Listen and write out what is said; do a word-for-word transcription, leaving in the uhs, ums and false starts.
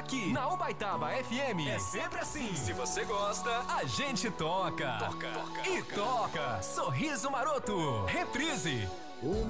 Aqui, na Ubaitaba F M, é sempre assim. Se você gosta, a gente toca. Toca. toca. E toca. Sorriso Maroto. Reprise.